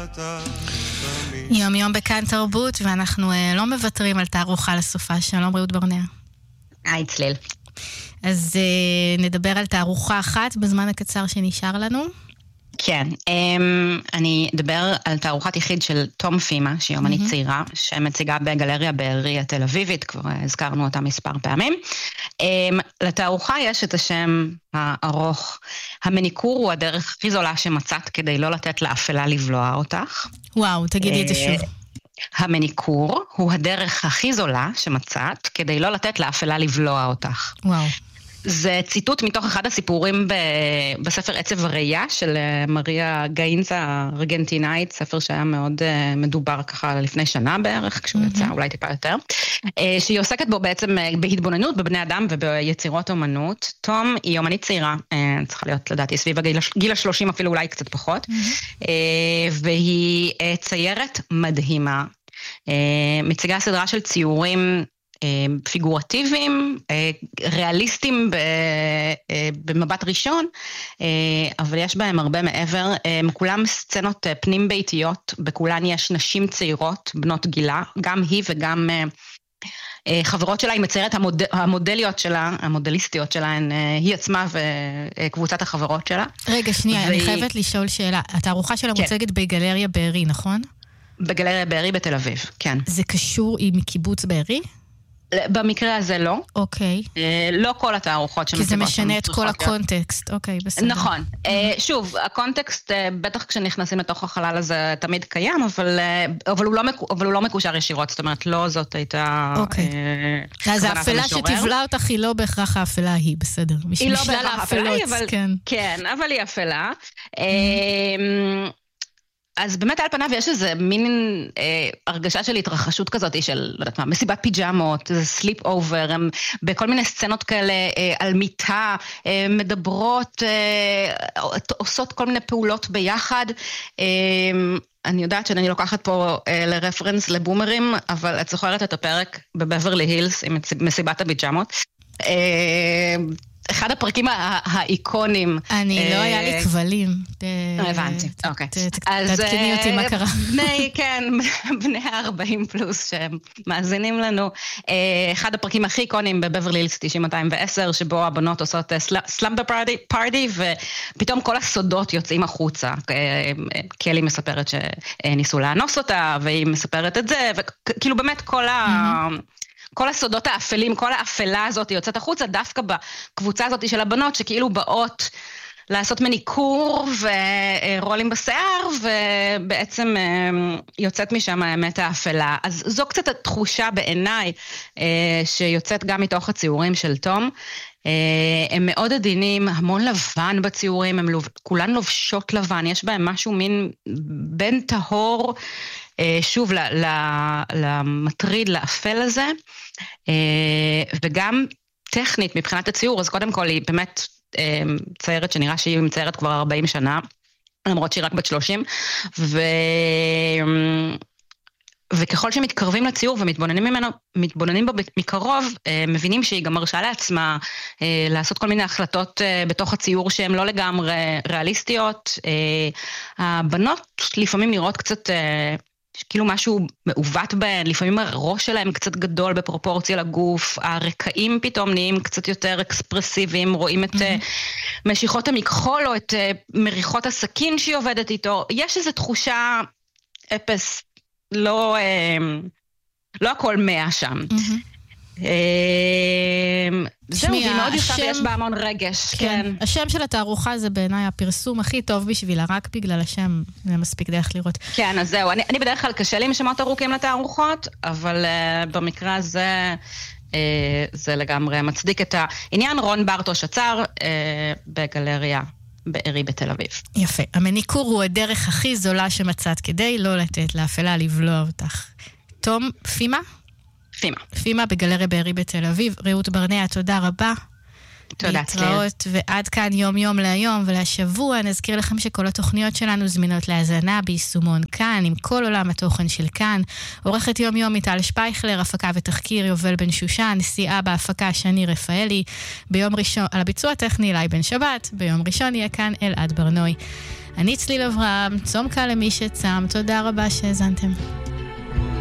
יום יום בכאן תרבות, ואנחנו לא מוותרים על תערוכה לסופה. שלום רעות ברנע. היי צליל. אז נדבר על תערוכה אחת בזמן הקצר שנשאר לנו. כן, אני אדבר על תערוכת יחיד של תום פימה, שהיא אומנית צעירה, שמציגה בגלריה בארי התל אביבית, כבר הזכרנו אותה מספר פעמים. לתערוכה יש את השם הארוך, המניקור הוא הדרך הכי זולה שמצאת כדי לא לתת לאפלה לבלוע אותך. וואו, תגידי את זה שוב. המניקור הוא הדרך הכי זולה שמצאת כדי לא לתת לאפלה לבלוע אותך. וואו. זה ציטוט מתוך אחד הסיפורים בספר עצב הראייה של מריה גיינזה הארגנטינאית, ספר שהיה מאוד מדובר ככה לפני שנה בערך, כשהוא יצא, אולי טיפה יותר, שהיא עוסקת בו בעצם בהתבוננות בבני אדם וביצירות אומנות. תום היא אומנית צעירה, צריכה להיות לדעתי סביב גיל ה-30 אפילו אולי קצת פחות, והיא ציירת מדהימה, מציגה סדרה של ציורים פיגורטיביים, ריאליסטיים במבט ראשון, אבל יש בהם הרבה מעבר, כולם סצנות פנים ביתיות, בכולן יש נשים צעירות, בנות גילה, גם היא וגם חברות שלה, היא מציירת המודליות שלה, המודליסטיות שלה, היא עצמה וקבוצת החברות שלה. רגע, שנייה, אני חייבת לשאול שאלה, התערוכה שלה מוצגת בגלריה בארי, נכון? בגלריה בארי בתל אביב, כן. זה קשור עם קיבוץ בארי? במקרה הזה לא. אוקיי. לא כל התערוכות כי זה משנה את כל הקונטקסט. אוקיי, בסדר. נכון. שוב, הקונטקסט, בטח כשנכנסים לתוך החלל הזה, תמיד קיים, אבל הוא לא מקושר ישירות, זאת אומרת, לא זאת הייתה... אוקיי. אז האפלה שתבלע אותך היא לא בהכרח האפלה היא, בסדר. היא לא בהכרח האפלה היא, אבל... כן, אבל היא אפלה. אז באמת על פניו יש איזה מין הרגשה של התרחשות כזאת, של, לא יודעת מה, מסיבת פיג'מות, איזה סליפ אובר, הם בכל מיני סצנות כאלה על מיטה, מדברות, עושות כל מיני פעולות ביחד. אני יודעת שאני לוקחת פה לרפרנס לבומרים, אבל את זוכרת את הפרק בבברלי הילס עם מסיבת הפיג'מות. אחד הפרקים האיקונים. אני לא היה לי כבלים. הבנתי, אוקיי. תעדכני אותי מה קרה. בני ה-40 פלוס שמאזינים לנו. אחד הפרקים הכי איקונים בבברלי הילס 90210, שבו הבנות עושות סלאמבר פארטי, ופתאום כל הסודות יוצאים החוצה. קלי מספרת שניסו לאנוס אותה, והיא מספרת את זה, וכאילו באמת כל הסודות האפלים, כל האפלה הזאת יוצאת החוצה, דווקא בקבוצה הזאת של הבנות, שכאילו באות לעשות מניקור ורולים בשיער, ובעצם יוצאת משם האמת האפלה. אז זו קצת התחושה בעיניי, שיוצאת גם מתוך הציורים של תום. הם מאוד עדינים, המון לבן בציורים, הם כולן לובשות לבן, יש בהם משהו מין בין טהור, שוב, למטריד, לאפל הזה, וגם טכנית מבחינת הציור, אז קודם כל היא באמת ציירת שנראה שהיא מציירת כבר 40 שנה, למרות שהיא רק בת 30, וככל שמתקרבים לציור ומתבוננים בו מקרוב, מבינים שהיא גם מרשה לעצמה לעשות כל מיני החלטות בתוך הציור שהן לא לגמרי ריאליסטיות. הבנות לפעמים נראות קצת כאילו משהו מעוות בהן, לפעמים הראש שלהם קצת גדול בפרופורציה לגוף, הרקעים פתאום נהיים קצת יותר אקספרסיביים, רואים את משיכות המכחול או את מריחות הסכין שהיא עובדת איתו, יש איזו תחושה אפס, לא הכל 100 שם. זהו, והיא מאוד יפה ויש בה המון רגש. כן. השם של התערוכה זה בעיניי הפרסום הכי טוב בשבילה, רק בגלל השם זה מספיק דרך לראות. כן, אז זהו, אני בדרך כלל קשה לי עם שמות ארוכים לתערוכות, אבל במקרה הזה זה לגמרי מצדיק את העניין. רון ברטוש עצר בגלריה בארי בתל אביב. יפה. המניקור הוא הדרך הכי זולה שמצאת כדי לא לתת לאפלה לבלוע אותך. תום פימה? פימה בגלריה בארי בתל אביב. רעות ברנע, תודה רבה. תודה, להתראות, ועד כאן יום יום להיום ולשבוע. נזכיר לכם שכל התוכניות שלנו זמינות להאזנה ביישומון כאן, עם כל עולם התוכן של כאן. עורכת יום יום מיטל שפייכלר, הפקה ותחקיר יובל בן שושן, נשיאה בהפקה שני רפאלי, ביום ראשון, על הביצוע הטכני אלי בן שבת, ביום ראשון יהיה כאן אלעד ברנוי. אני צליל אברהם, צום קל למי שצם, תודה רבה שהזנתם.